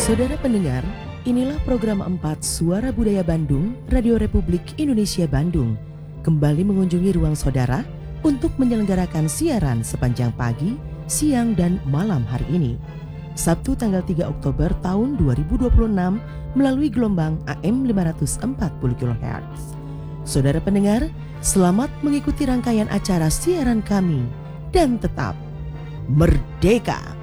Saudara pendengar, inilah program 4 Suara Budaya Bandung, Radio Republik Indonesia Bandung, kembali mengunjungi ruang saudara untuk menyelenggarakan siaran sepanjang pagi, siang, dan malam hari ini. Sabtu tanggal 3 Oktober tahun 2026 melalui gelombang AM 540 kHz. Saudara pendengar, selamat mengikuti rangkaian acara siaran kami dan tetap merdeka!